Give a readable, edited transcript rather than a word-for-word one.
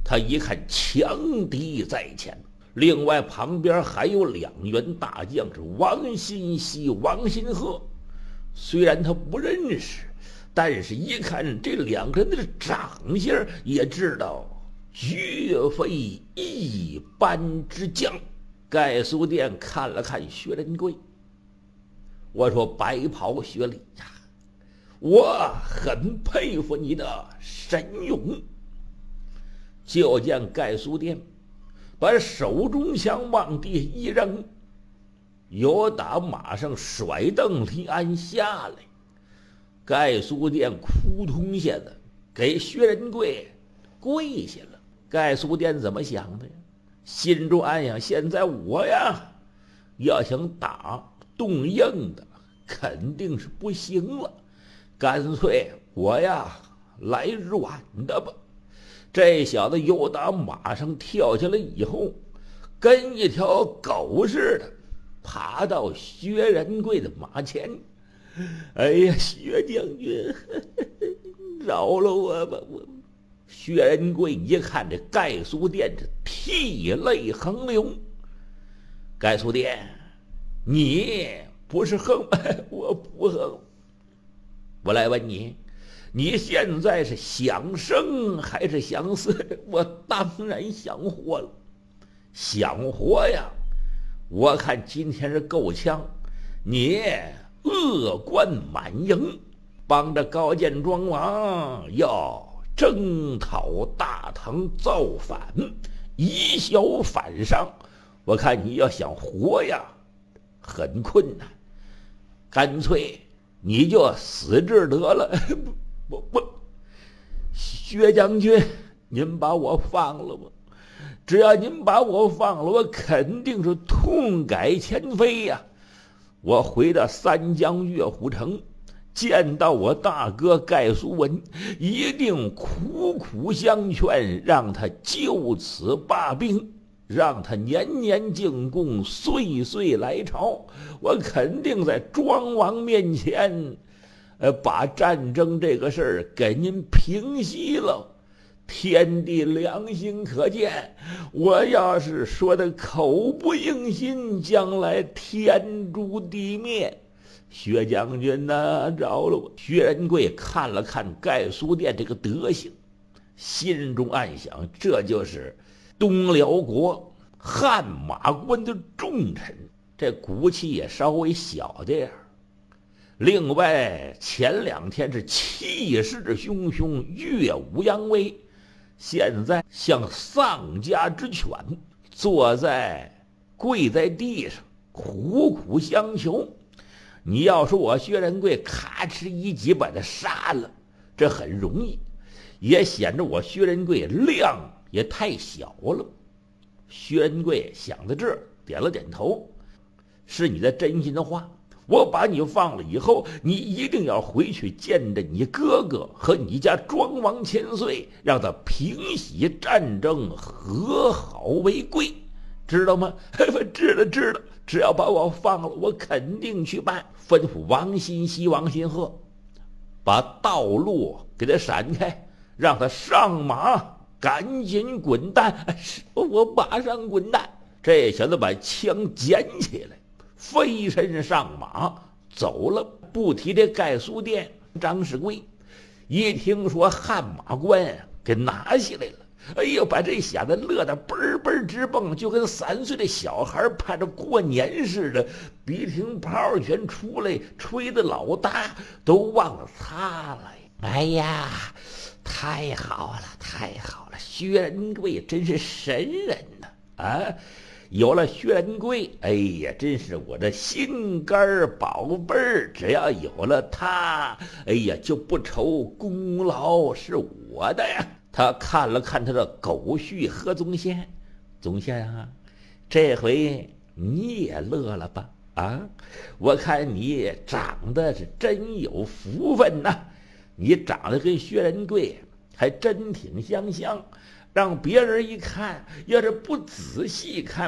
他一看强敌在前，另外旁边还有2员大将，是王新熙、王新鹤。虽然他不认识，但是一看这2个人的长相，也知道绝非一般之将。盖苏殿看了看薛仁贵，我说：“白袍薛礼呀，我很佩服你的神勇。”就见盖苏殿把手中枪往地一扔，由打马上甩蹬离鞍下来。盖苏殿扑通下子给薛仁贵跪下了。盖苏殿怎么想的呀？心中暗想：现在我呀，要想打动硬的，肯定是不行了。干脆我呀来软的吧。这小子由打马上跳下来以后，跟一条狗似的爬到薛仁贵的马前。哎呀，薛将军，饶了我吧！薛仁贵一看这盖苏殿，这涕泪横流。盖苏殿，你不是横？我不横。我来问你，你现在是想生还是想死？我当然想活了。想活呀！我看今天是够呛，你恶贯满盈，帮着高见庄王要征讨大唐造反，以小反上。我看你要想活呀，很困难，干脆你就死这得了。不，薛将军，您把我放了吧！只要您把我放了，我肯定是痛改前非呀！我回到三江岳虎城，见到我大哥盖苏文，一定苦苦相劝，让他就此罢兵，让他年年进贡，岁岁来朝。我肯定在庄王面前把战争这个事儿给您平息了。天地良心可见，我要是说的口不应心，将来天诛地灭。薛将军呐，饶了我！薛仁贵看了看盖苏殿这个德行，心中暗想：这就是东辽国汗马关的重臣，这骨气也稍微小点儿。另外前2天是气势汹汹，耀武扬威，现在像丧家之犬，跪在地上苦苦相求。你要说我薛仁贵咔哧一击把他杀了，这很容易，也显得我薛仁贵量也太小了。薛仁贵想到这儿，点了点头：是你的真心的话，我把你放了以后，你一定要回去见着你哥哥和你家庄王千岁，让他平息战争，和好为贵，知道吗？知道，只要把我放了，我肯定去办。吩咐王新熙、王新鹤把道路给他闪开，让他上马，赶紧滚蛋。我马上滚蛋。这小子把枪捡起来，飞身上马走了。不提这盖苏殿，张世贵一听说汗马关给拿下来了，哎呦，把这小子乐得嘣嘣直蹦，就跟3岁的小孩盼着过年似的，鼻涕泡全出来，吹得老大都忘了擦了。哎呀，太好了，薛仁贵真是神人呐！啊，有了薛仁贵，哎呀，真是我的心肝宝贝儿，只要有了他，哎呀，就不愁功劳是我的呀。他看了看他的狗婿何宗宪，宗宪啊，这回你也乐了吧？啊，我看你长得是真有福分呐！你长得跟薛仁贵还真挺相像，让别人一看，要是不仔细看，